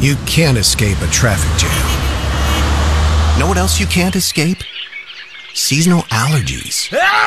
You can't escape a traffic jam. Know what else you can't escape? Seasonal allergies.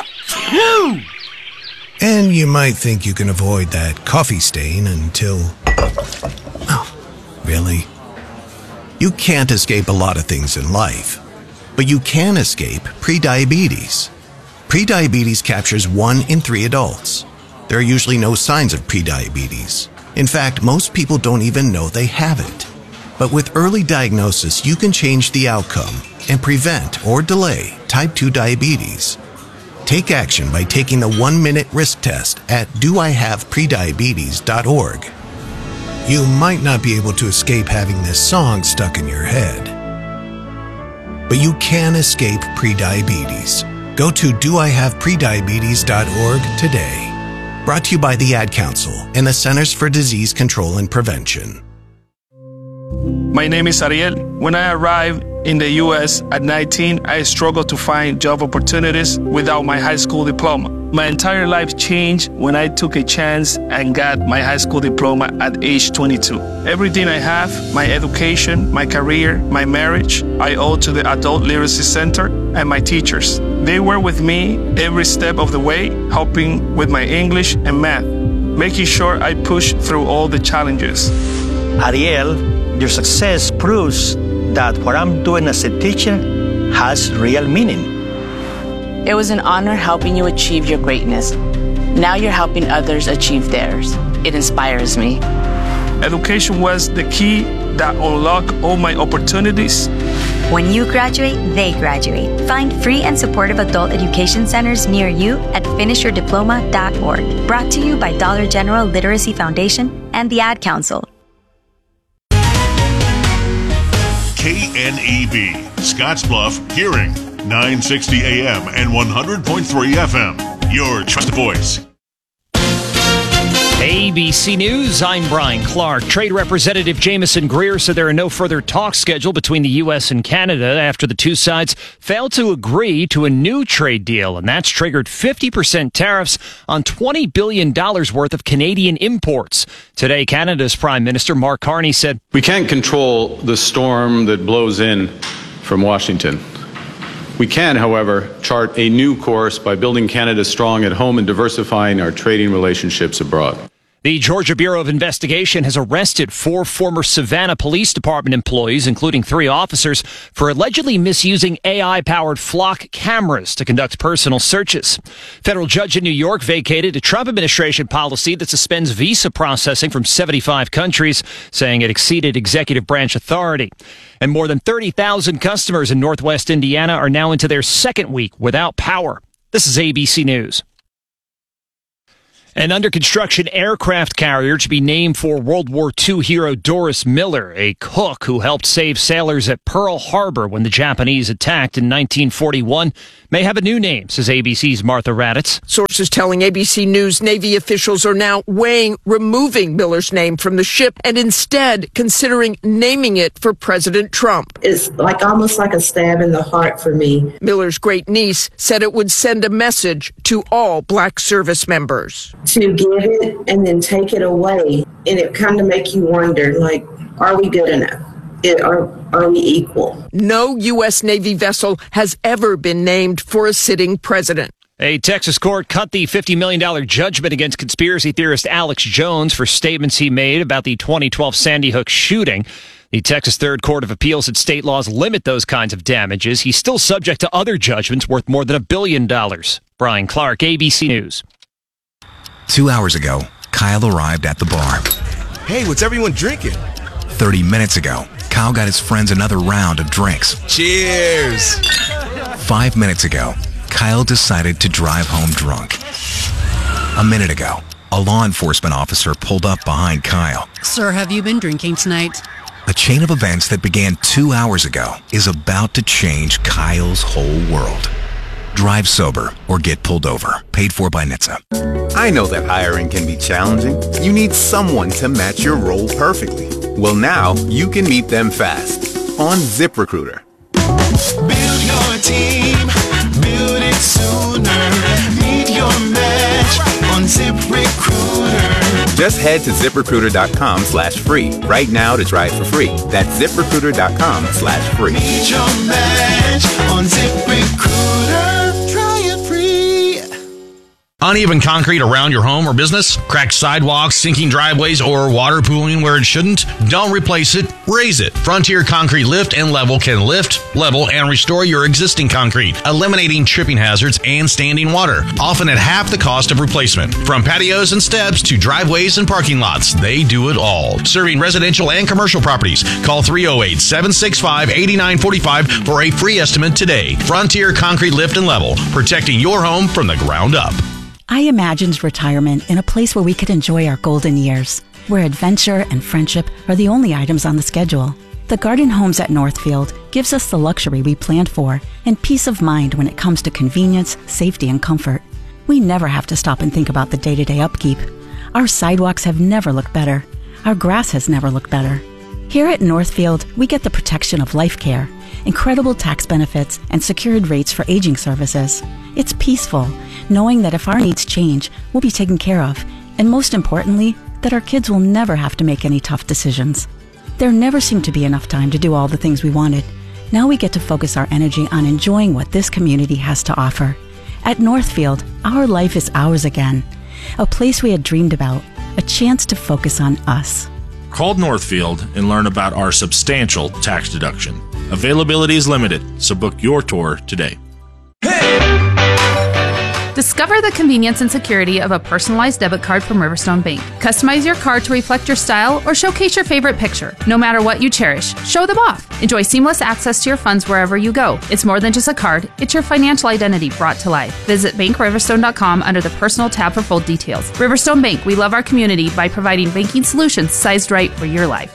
And you might think you can avoid that coffee stain until... Oh, really? You can't escape a lot of things in life, but you can escape prediabetes. Prediabetes captures 1 in 3 adults. There are usually no signs of prediabetes. In fact, most people don't even know they have it. But with early diagnosis, you can change the outcome and prevent or delay type 2 diabetes. Take action by taking the 1-minute risk test at doihaveprediabetes.org. You might not be able to escape having this song stuck in your head, but you can escape prediabetes. Go to doihaveprediabetes.org today. Brought to you by the Ad Council and the Centers for Disease Control and Prevention. My name is Ariel. When I arrived in the U.S. at 19, I struggled to find job opportunities without my high school diploma. My entire life changed when I took a chance and got my high school diploma at age 22. Everything I have, my education, my career, my marriage, I owe to the Adult Literacy Center and my teachers. They were with me every step of the way, helping with my English and math, making sure I pushed through all the challenges. Ariel, your success proves that what I'm doing as a teacher has real meaning. It was an honor helping you achieve your greatness. Now you're helping others achieve theirs. It inspires me. Education was the key that unlocked all my opportunities. When you graduate, they graduate. Find free and supportive adult education centers near you at finishyourdiploma.org. Brought to you by Dollar General Literacy Foundation and the Ad Council. KNEB, Scottsbluff, Hearing, 960 AM and 100.3 FM. Your trusted voice. ABC News, I'm Brian Clark. Trade Representative Jamieson Greer said there are no further talks scheduled between the U.S. and Canada after the two sides failed to agree to a new trade deal, and that's triggered 50% tariffs on $20 billion worth of Canadian imports. Today, Canada's Prime Minister Mark Carney said, "We can't control the storm that blows in from Washington. We can, however, chart a new course by building Canada strong at home and diversifying our trading relationships abroad." The Georgia Bureau of Investigation has arrested 4 former Savannah Police Department employees, including 3 officers, for allegedly misusing AI-powered flock cameras to conduct personal searches. Federal judge in New York vacated a Trump administration policy that suspends visa processing from 75 countries, saying it exceeded executive branch authority. And more than 30,000 customers in Northwest Indiana are now into their second week without power. This is ABC News. An under-construction aircraft carrier to be named for World War II hero Doris Miller, a cook who helped save sailors at Pearl Harbor when the Japanese attacked in 1941, may have a new name, says ABC's Martha Raddatz. Sources telling ABC News Navy officials are now weighing removing Miller's name from the ship and instead considering naming it for President Trump. It's almost like a stab in the heart for me. Miller's great niece said it would send a message to all black service members. To give it and then take it away, and it kind of make you wonder, are we good enough? Are we equal? No U.S. Navy vessel has ever been named for a sitting president. A Texas court cut the $50 million judgment against conspiracy theorist Alex Jones for statements he made about the 2012 Sandy Hook shooting. The Texas Third Court of Appeals said state laws limit those kinds of damages. He's still subject to other judgments worth more than $1 billion. Brian Clark, ABC News. 2 hours ago, Kyle arrived at the bar. Hey, what's everyone drinking? 30 minutes ago, Kyle got his friends another round of drinks. Cheers! 5 minutes ago, Kyle decided to drive home drunk. A minute ago, a law enforcement officer pulled up behind Kyle. Sir, have you been drinking tonight? A chain of events that began 2 hours ago is about to change Kyle's whole world. Drive sober or get pulled over. Paid for by NHTSA. I know that hiring can be challenging. You need someone to match your role perfectly. Well, now you can meet them fast on ZipRecruiter. Build your team, build it sooner. Meet your match on ZipRecruiter. Just head to ZipRecruiter.com/free right now to try it for free. That's ZipRecruiter.com/free. Meet your match on ZipRecruiter. Try it free. Uneven concrete around your home or business? Cracked sidewalks, sinking driveways, or water pooling where it shouldn't? Don't replace it, raise it. Frontier Concrete Lift and Level can lift, level, and restore your existing concrete, eliminating tripping hazards and standing water, often at half the cost of replacement. From patios and steps to driveways and parking lots, they do it all. Serving residential and commercial properties. Call 308-765-8945 for a free estimate today. Frontier Concrete Lift and Level, protecting your home from the ground up. I imagined retirement in a place where we could enjoy our golden years, where adventure and friendship are the only items on the schedule. The Garden Homes at Northfield gives us the luxury we planned for and peace of mind when it comes to convenience, safety, and comfort. We never have to stop and think about the day-to-day upkeep. Our sidewalks have never looked better. Our grass has never looked better. Here at Northfield, we get the protection of life care, incredible tax benefits, and secured rates for aging services. It's peaceful, knowing that if our needs change, we'll be taken care of, and most importantly, that our kids will never have to make any tough decisions. There never seemed to be enough time to do all the things we wanted. Now we get to focus our energy on enjoying what this community has to offer. At Northfield, our life is ours again, a place we had dreamed about, a chance to focus on us. Call Northfield and learn about our substantial tax deduction. Availability is limited, so book your tour today. Discover the convenience and security of a personalized debit card from Riverstone Bank. Customize your card to reflect your style or showcase your favorite picture. No matter what you cherish, show them off. Enjoy seamless access to your funds wherever you go. It's more than just a card, it's your financial identity brought to life. Visit BankRiverstone.com under the Personal tab for full details. Riverstone Bank, we love our community by providing banking solutions sized right for your life.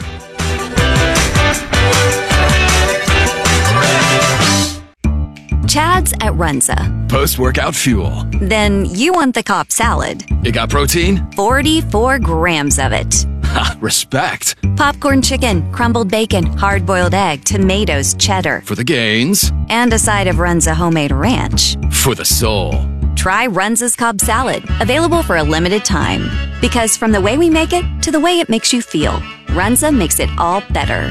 Chad's at Runza. Post-workout fuel. Then you want the Cobb salad. It got protein? 44 grams of it. Ha, respect. Popcorn chicken, crumbled bacon, hard-boiled egg, tomatoes, cheddar. For the gains. And a side of Runza homemade ranch. For the soul. Try Runza's Cobb salad. Available for a limited time. Because from the way we make it to the way it makes you feel, Runza makes it all better.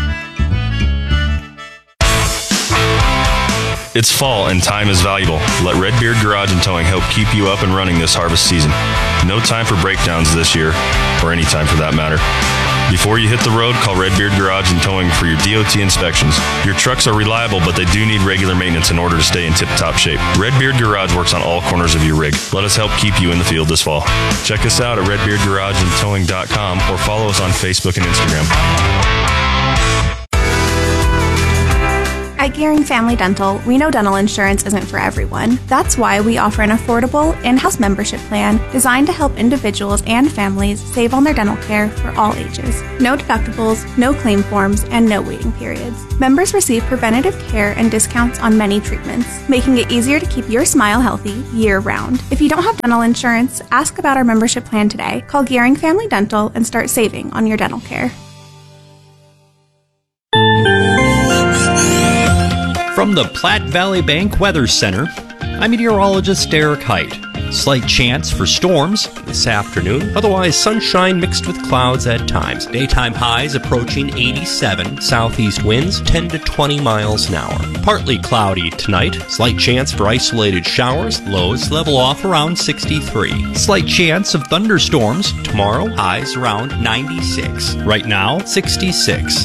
It's fall and time is valuable. Let Redbeard Garage and Towing help keep you up and running this harvest season. No time for breakdowns this year, or any time for that matter. Before you hit the road, call Redbeard Garage and Towing for your DOT inspections. Your trucks are reliable, but they do need regular maintenance in order to stay in tip-top shape. Redbeard Garage works on all corners of your rig. Let us help keep you in the field this fall. Check us out at redbeardgarageandtowing.com or follow us on Facebook and Instagram. At Gearing Family Dental, we know dental insurance isn't for everyone. That's why we offer an affordable in-house membership plan designed to help individuals and families save on their dental care for all ages. No deductibles, no claim forms, and no waiting periods. Members receive preventative care and discounts on many treatments, making it easier to keep your smile healthy year-round. If you don't have dental insurance, ask about our membership plan today. Call Gearing Family Dental and start saving on your dental care. From the Platte Valley Bank Weather Center, I'm meteorologist Derek Height. Slight chance for storms this afternoon, otherwise sunshine mixed with clouds at times. Daytime highs approaching 87, southeast winds 10 to 20 miles an hour. Partly cloudy tonight, slight chance for isolated showers, lows level off around 63. Slight chance of thunderstorms tomorrow, highs around 96. Right now, 66.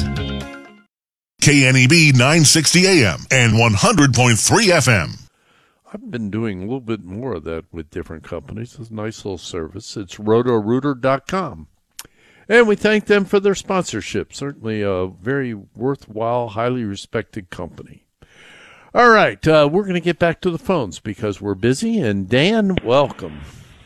KNEB 960 AM and 100.3 FM. I've been doing a little bit more of that with different companies. It's a nice little service. It's rotorooter.com. And we thank them for their sponsorship. Certainly a very worthwhile, highly respected company. All right, we're going to get back to the phones because we're busy. And Dan, welcome.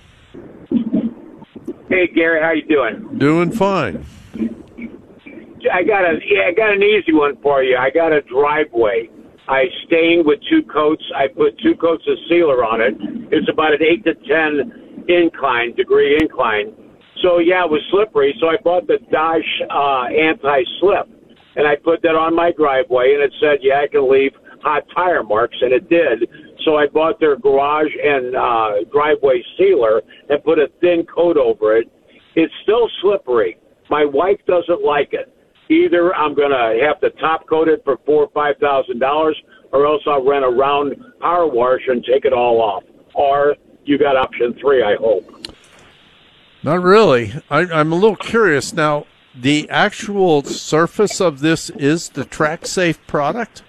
Hey, Gary, how you doing? Doing fine. I got an easy one for you. I got a driveway. I stained with 2 coats. I put 2 coats of sealer on it. It's about an 8 to 10 degree incline. So yeah, it was slippery. So I bought the Dodge anti-slip, and I put that on my driveway, and it said, yeah, I can leave hot tire marks, and it did. So I bought their garage and driveway sealer and put a thin coat over it. It's still slippery. My wife doesn't like it. Either I'm going to have to top coat it for $4,000 or $5,000, or else I'll rent a round power wash and take it all off. Or you got option 3, I hope. Not really. I'm a little curious. Now, the actual surface of this is the TrackSafe product?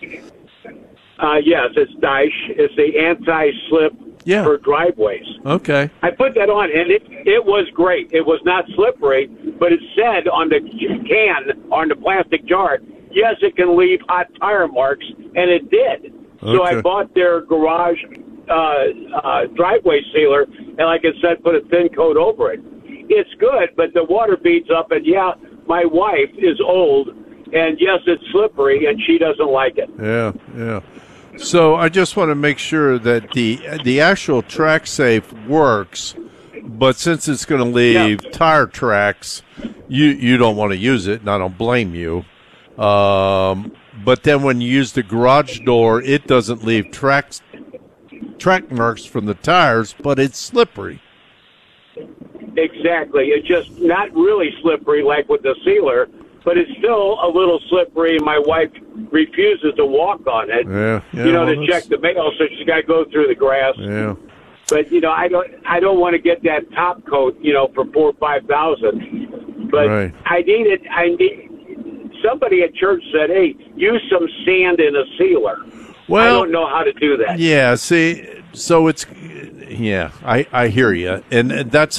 Yes, it's Daesh. It's the anti-slip for driveways. Okay. I put that on, and it was great. It was not slippery, but it said on the can, on the plastic jar, yes, it can leave hot tire marks, and it did. So I bought their garage driveway sealer, and like I said, put a thin coat over it. It's good, but the water beads up, and my wife is old, and yes, it's slippery, and she doesn't like it. Yeah. So I just want to make sure that the actual TrackSafe works, but since it's going to leave tire tracks, you don't want to use it, and I don't blame you. But then when you use the garage door, it doesn't leave track marks from the tires, but it's slippery. Exactly. It's just not really slippery like with the sealer, but it's still a little slippery. My wife refuses to walk on it, to check the mail, so she's got to go through the grass. Yeah. But I don't want to get that top coat, for $4,000 or $5,000. But right. I need. Somebody at church said, "Hey, use some sand in a sealer." Well, I don't know how to do that. Yeah. See, so it's I hear you, and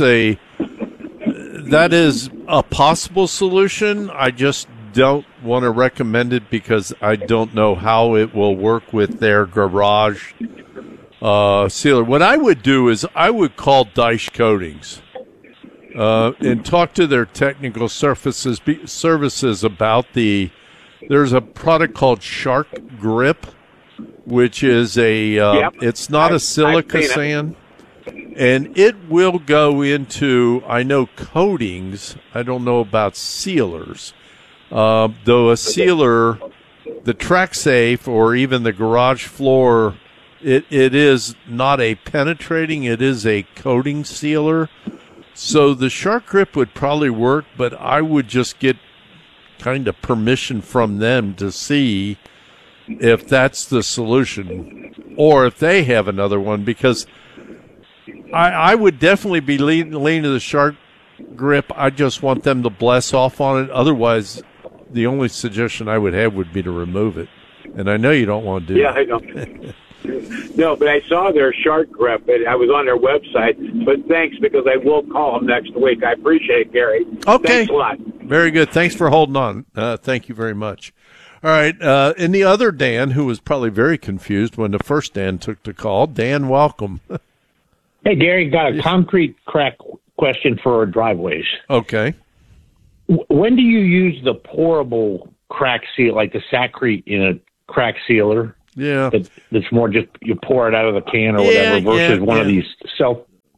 that is a possible solution. I just don't want to recommend it because I don't know how it will work with their garage sealer. What I would do is I would call Daesh Coatings and talk to their technical services about there's a product called Shark Grip, which is it's not a silica sand. And it will go into, I know, coatings. I don't know about sealers. Though a sealer, the TrackSafe or even the garage floor, it is not a penetrating, it is a coating sealer. So the Shark Grip would probably work, but I would just get kind of permission from them to see if that's the solution or if they have another one, because I would definitely be leaning to the Shark Grip. I just want them to bless off on it. Otherwise, the only suggestion I would have would be to remove it. And I know you don't want to do that. Yeah, I know. No, but I saw their Shark Grip, and I was on their website. But thanks, because I will call them next week. I appreciate it, Gary. Okay. Thanks a lot. Very good. Thanks for holding on. Thank you very much. All right. And the other Dan, who was probably very confused when the first Dan took the call. Dan, welcome. Hey, Gary, got a concrete crack question for driveways. Okay. When do you use the pourable crack seal, like the Sakrete in a crack sealer? Yeah. That's more just you pour it out of the can or whatever versus one of these self.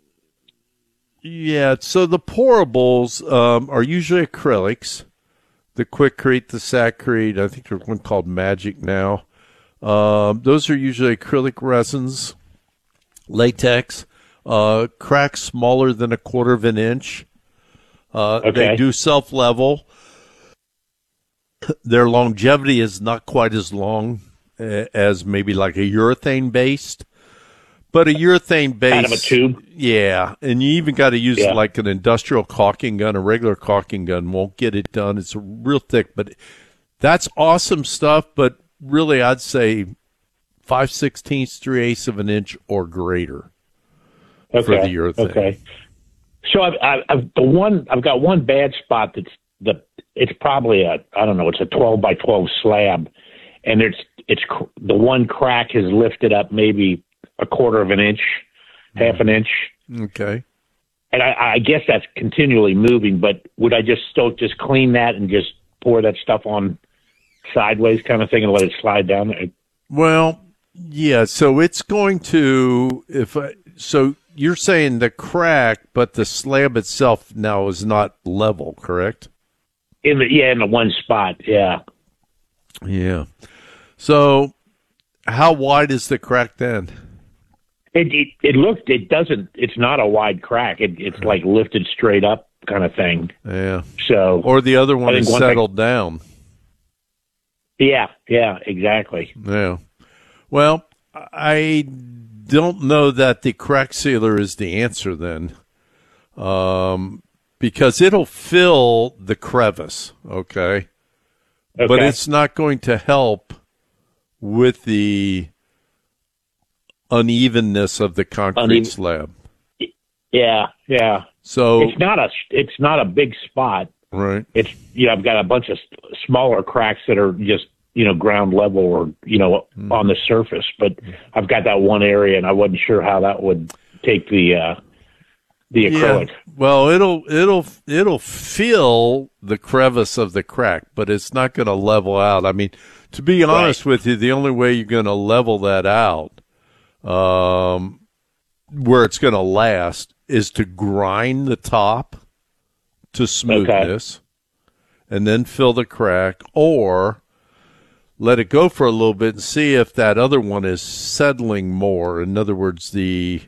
Yeah, so the pourables are usually acrylics. The Quikrete, the Sakrete, I think there's one called Magic now. Those are usually acrylic resins, latex. Cracks smaller than 1/4 of an inch. They do self-level. Their longevity is not quite as long as maybe like a urethane-based. But a urethane-based... Out of a tube? Yeah, and you even got to use like an industrial caulking gun. A regular caulking gun won't get it done. It's real thick, but that's awesome stuff. But really, I'd say 5/16, 3/8 of an inch or greater. For the urethane. Okay. So I've got one bad spot it's probably it's a 12 by 12 slab, and it's the one crack has lifted up maybe 1/4 of an inch, half an inch. Okay. And I guess that's continually moving, but would I just clean that and just pour that stuff on sideways kind of thing and let it slide down there? Well, yeah. So it's going to so. You're saying the crack, but the slab itself now is not level, correct? In the one spot, yeah. Yeah. So How wide is the crack then? It's not a wide crack. It's like lifted straight up kind of thing. Yeah. So, or the other one is settled down. Yeah, exactly. Yeah. Well, I don't know that the crack sealer is the answer then, because it'll fill the crevice, okay? But it's not going to help with the unevenness of the concrete slab. Yeah. So it's not a big spot. Right. It's I've got a bunch of smaller cracks that are just ground level or on the surface, but I've got that one area, and I wasn't sure how that would take the acrylic. Yeah. Well, it'll fill the crevice of the crack, but it's not going to level out. I mean, to be honest with you, the only way you're going to level that out, where it's going to last, is to grind the top to smoothness and then fill the crack, or let it go for a little bit and see if that other one is settling more. In other words, the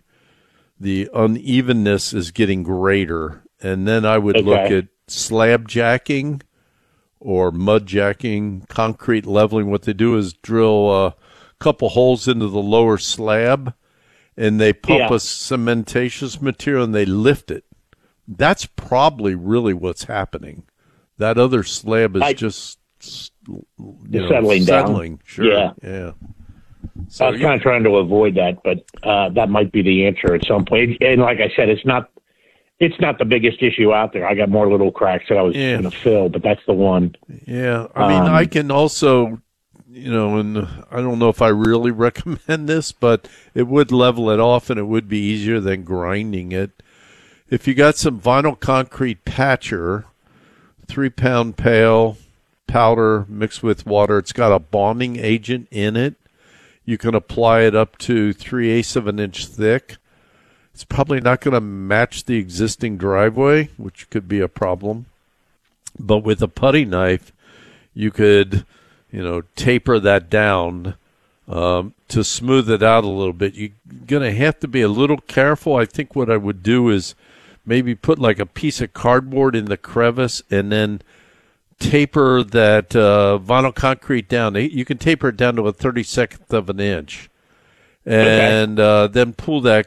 unevenness is getting greater. And then I would look at slab jacking or mud jacking, concrete leveling. What they do is drill a couple holes into the lower slab, and they pump a cementatious material and they lift it. That's probably really what's happening. That other slab is just settling down. Sure. Yeah. So I was kind of trying to avoid that, but that might be the answer at some point. And like I said, it's not the biggest issue out there. I got more little cracks that I was going to fill, but that's the one. Yeah. I mean, I can also, and I don't know if I really recommend this, but it would level it off and it would be easier than grinding it. If you got some vinyl concrete patcher, 3-pound pail, powder mixed with water, it's got a bonding agent in it. You can apply it up to 3/8 of an inch thick. It's probably not going to match the existing driveway, which could be a problem. But with a putty knife, you could, taper that down to smooth it out a little bit. You're going to have to be a little careful. I think what I would do is maybe put like a piece of cardboard in the crevice and then taper that vinyl concrete down. You can taper it down to a 32nd of an inch. And then pull that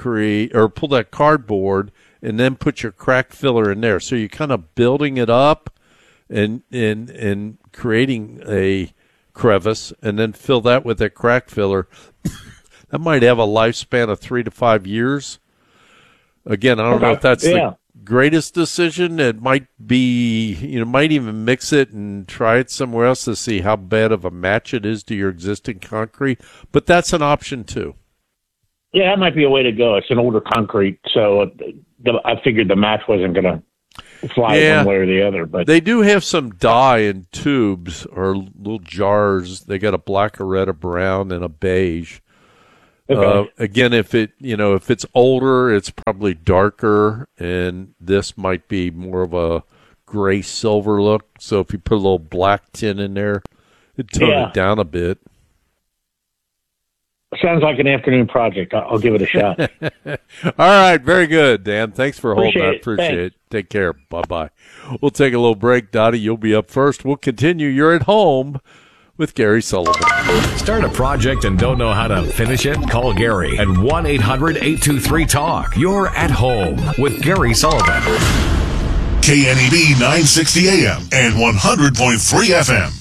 cardboard and then put your crack filler in there. So you're kind of building it up and creating a crevice, and then fill that with a crack filler. That might have a lifespan of 3 to 5 years. Again, I don't know if that's the greatest decision. It might be, might even mix it and try it somewhere else to see how bad of a match it is to your existing concrete. But that's an option too. Yeah, that might be a way to go. It's an older concrete, so I figured the match wasn't going to fly one way or the other. But they do have some dye in tubes or little jars. They got a black, a red, a brown, and a beige. Again, if it's older, it's probably darker, and this might be more of a gray silver look. So if you put a little black tin in there, it'd tone it down a bit. Sounds like an afternoon project. I'll give it a shot. All right, very good, Dan. Thanks for holding. I appreciate it. Take care. Bye-bye. We'll take a little break. Dottie, you'll be up first. We'll continue. You're at home with Gary Sullivan. Start a project and don't know how to finish it? Call Gary at 1-800-823-TALK. You're at home with Gary Sullivan. KNEB 960 AM and 100.3 FM.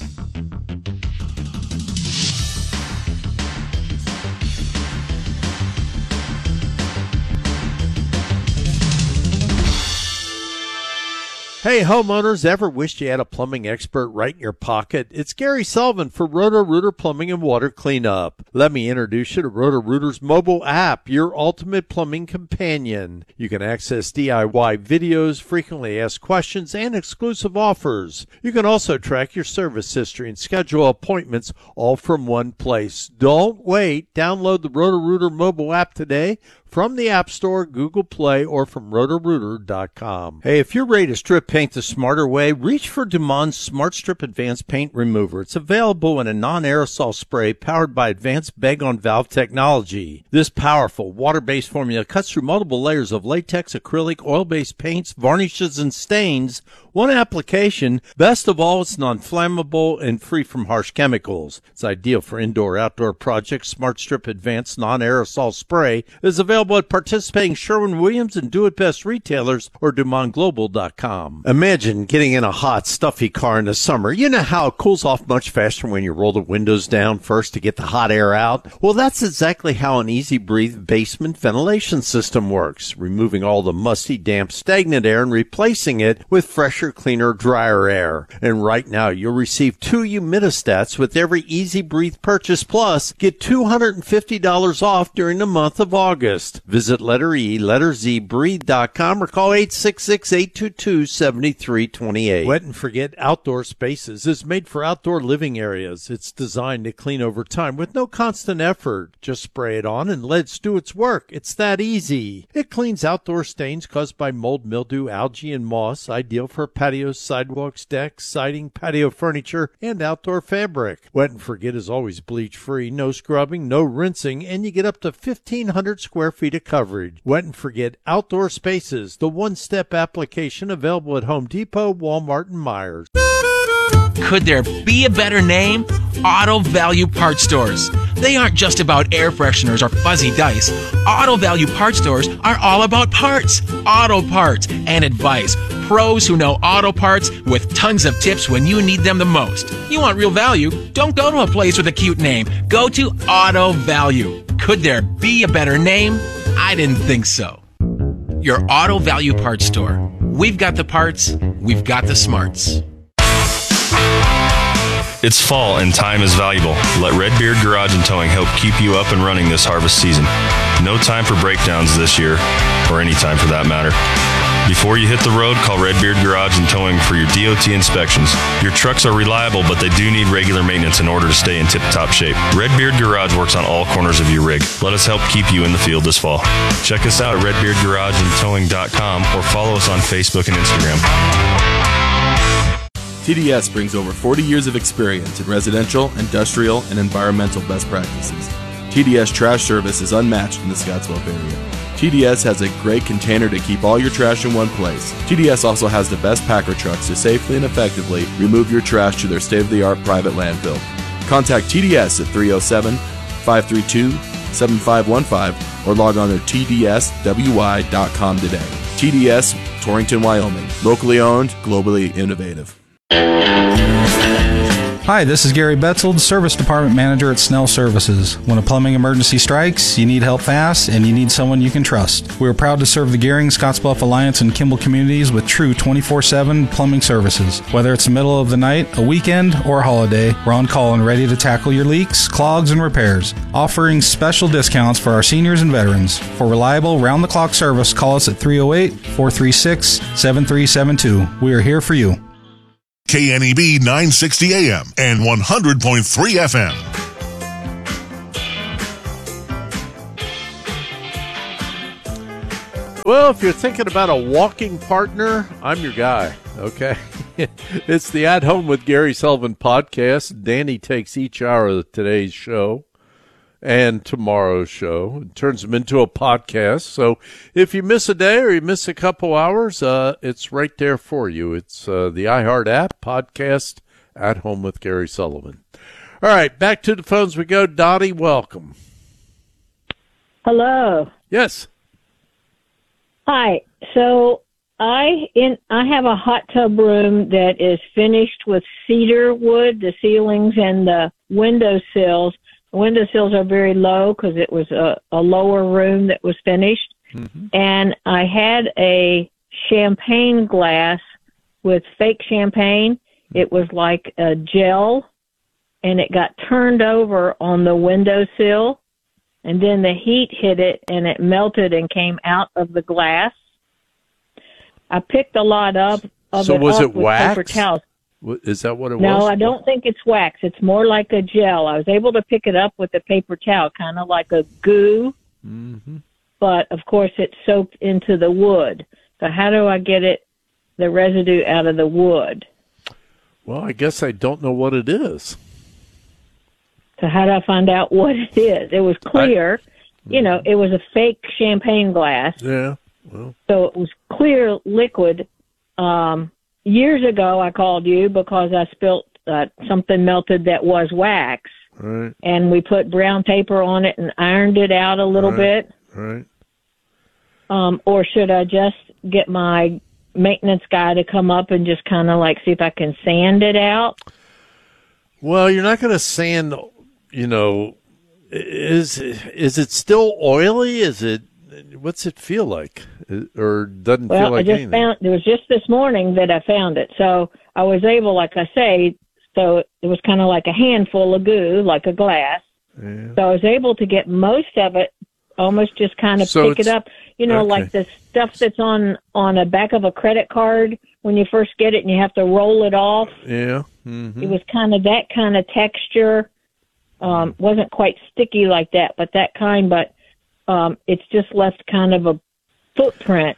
Hey, homeowners, ever wished you had a plumbing expert right in your pocket? It's Gary Sullivan for Roto-Rooter Plumbing and Water Cleanup. Let me introduce you to Roto-Rooter's mobile app, your ultimate plumbing companion. You can access DIY videos, frequently asked questions, and exclusive offers. You can also track your service history and schedule appointments all from one place. Don't wait. Download the Roto-Rooter mobile app today from the App Store, Google Play, or from Roto-Rooter.com. Hey, if you're ready to strip paint the smarter way, reach for Dumond's Smart Strip Advanced Paint Remover. It's available in a non-aerosol spray powered by advanced bag-on-valve technology. This powerful water-based formula cuts through multiple layers of latex, acrylic, oil-based paints, varnishes, and stains. One application. Best of all, it's non-flammable and free from harsh chemicals. It's ideal for indoor-outdoor projects. Smart Strip Advanced Non-Aerosol Spray is available at participating Sherwin-Williams and Do-It-Best retailers or DumondGlobal.com. Imagine getting in a hot, stuffy car in the summer. You know how it cools off much faster when you roll the windows down first to get the hot air out? Well, that's exactly how an Easy Breathe basement ventilation system works, removing all the musty, damp, stagnant air and replacing it with fresher, cleaner, drier air. And right now, you'll receive 2 humidistats with every Easy Breathe purchase. Plus, get $250 off during the month of August. Visit letter E, letter Z, breathe.com or call 866-822-7328. Wet and Forget Outdoor Spaces is made for outdoor living areas. It's designed to clean over time with no constant effort. Just spray it on and let it do its work. It's that easy. It cleans outdoor stains caused by mold, mildew, algae, and moss, ideal for patios, sidewalks, decks, siding, patio furniture, and outdoor fabric. Wet and Forget is always bleach-free, no scrubbing, no rinsing, and you get up to 1,500 square feet of coverage. Wet and Forget Outdoor Spaces, the one-step application available at Home Depot, Walmart, and Meijer. Could there be a better name? Auto Value Parts Stores. They aren't just about air fresheners or fuzzy dice. Auto Value Parts Stores are all about parts, auto parts, and advice. Pros who know auto parts with tons of tips when you need them the most. You want real value? Don't go to a place with a cute name. Go to Auto Value. Could there be a better name? I didn't think so. Your Auto Value Parts Store. We've got the parts, we've got the smarts. It's fall and time is valuable. Let Redbeard Garage and Towing help keep you up and running this harvest season. No time for breakdowns this year, or any time for that matter. Before you hit the road, call Redbeard Garage and Towing for your DOT inspections. Your trucks are reliable, but they do need regular maintenance in order to stay in tip-top shape. Redbeard Garage works on all corners of your rig. Let us help keep you in the field this fall. Check us out at redbeardgarageandtowing.com or follow us on Facebook and Instagram. TDS brings over 40 years of experience in residential, industrial, and environmental best practices. TDS Trash Service is unmatched in the Scottsbluff area. TDS has a great container to keep all your trash in one place. TDS also has the best packer trucks to safely and effectively remove your trash to their state-of-the-art private landfill. Contact TDS at 307-532-7515 or log on to tdswy.com today. TDS, Torrington, Wyoming. Locally owned, globally innovative. Hi, this is Gary Betzold, Service Department Manager at Snell Services. When a plumbing emergency strikes, you need help fast, and you need someone you can trust. We are proud to serve the Gehring, Scottsbluff Alliance, and Kimball communities with true 24/7 plumbing services. Whether it's the middle of the night, a weekend, or a holiday, we're on call and ready to tackle your leaks, clogs, and repairs, offering special discounts for our seniors and veterans. For reliable, round-the-clock service, call us at 308-436-7372. We are here for you. KNEB 960 AM and 100.3 FM. Well, if you're thinking about a walking partner, I'm your guy, okay? It's the At Home with Gary Sullivan podcast. Danny takes each hour of today's show and tomorrow's show and turns them into a podcast. So if you miss a day or you miss a couple hours, it's right there for you. It's the iHeart app, podcast, At Home with Gary Sullivan. All right, back to the phones we go. Dottie, welcome. Hello. Yes. Hi. So I have a hot tub room that is finished with cedar wood, the ceilings and the windowsills. The windowsills are very low because it was a lower room that was finished. Mm-hmm. And I had a champagne glass with fake champagne. It was like a gel, and it got turned over on the windowsill. And then the heat hit it, and it melted and came out of the glass. I picked a lot up of so it was up it with wax? paper towels. Is that what it was? No, I don't think it's wax. It's more like a gel. I was able to pick it up with a paper towel, kind of like a goo. Mm-hmm. but of course it's soaked into the wood. So how do I get the residue out of the wood? Well, I guess I don't know what it is. So how do I find out what it is? It was clear. It was a fake champagne glass. Yeah. Well. So it was clear liquid. Years ago, I called you because I spilt something melted that was wax. Right. And we put brown paper on it and ironed it out a little bit. Right. Or should I just get my maintenance guy to come up and just kind of like see if I can sand it out? Well, you're not going to sand, is it still oily? What's it feel like? Or doesn't feel like anything? It was just this morning that I found it. So I was able, like I say, so it was kind of like a handful of goo, like a glass. Yeah. So I was able to get most of it, almost just kind of pick it up. Like the stuff that's on the back of a credit card when you first get it and you have to roll it off. Yeah. Mm-hmm. It was kind of that kind of texture. Wasn't quite sticky like that, but that kind. But it's just left kind of a footprint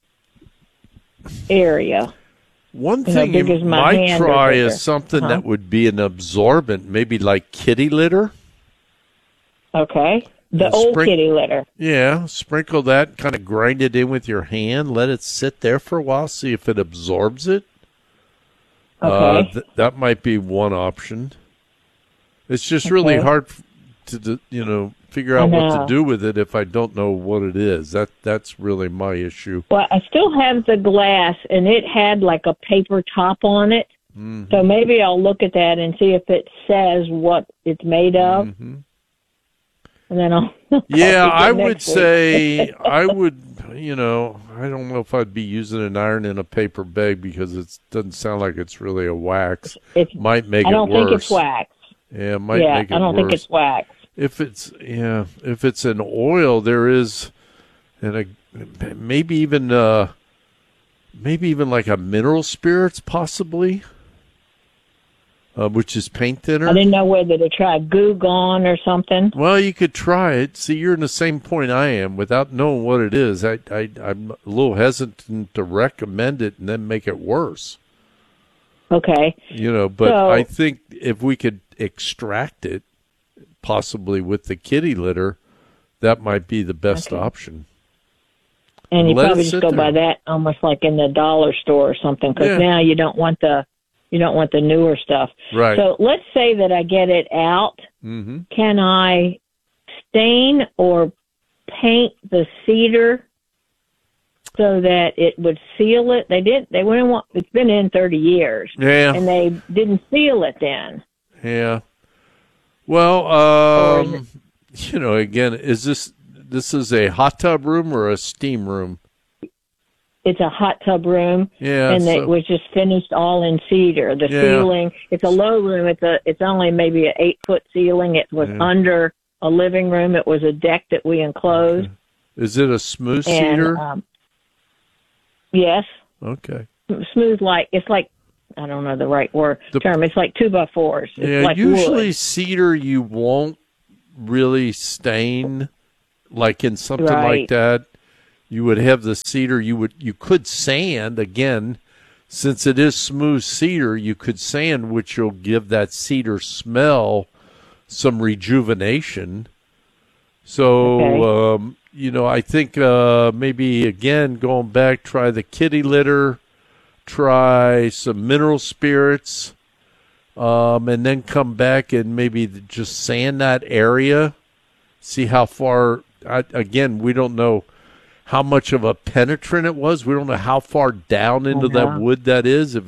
area. One thing you might try is something that would be an absorbent, maybe like kitty litter. Okay. The old kitty litter. Yeah, sprinkle that, kind of grind it in with your hand, let it sit there for a while, see if it absorbs it. Okay. That might be one option. It's just really hard to figure out what to do with it if I don't know what it is. That's really my issue. Well, I still have the glass, and it had like a paper top on it. Mm-hmm. So maybe I'll look at that and see if it says what it's made of. Mm-hmm. And then I'll I would say I would, I don't know if I'd be using an iron in a paper bag because it doesn't sound like it's really a wax. It might make it worse. I don't think it's wax. Yeah, it might make it worse. I don't think it's wax. If it's an oil, there is, maybe even like a mineral spirits possibly. Which is paint thinner. I didn't know whether to try Goo Gone or something. Well, you could try it. See, you're in the same point I am. Without knowing what it is, I'm a little hesitant to recommend it and then make it worse. Okay. But I think if we could extract it, possibly with the kitty litter, that might be the best option. And you probably just go by that almost like in the dollar store or something, because now you don't want the newer stuff. Right. So let's say that I get it out. Mm-hmm. Can I stain or paint the cedar so that it would seal it? They wouldn't want. It's been in 30 years. Yeah. And they didn't seal it then. Yeah. Well, again, is this is a hot tub room or a steam room? It's a hot tub room, and it was just finished all in cedar. The ceiling, it's a low room. It's only maybe an 8-foot ceiling. It was under a living room. It was a deck that we enclosed. Okay. Is it a smooth cedar? Yes. Okay. Smooth, it's like, I don't know the right term. It's like 2x4s. It's like usually wood. Cedar you won't really stain, like in something like that. You would have the cedar. You could sand again, since it is smooth cedar. You could sand, which will give that cedar smell some rejuvenation. So, I think maybe again going back, try the kitty litter, try some mineral spirits, and then come back and maybe just sand that area. See how far. Again, we don't know how much of a penetrant it was. We don't know how far down into that wood that is. If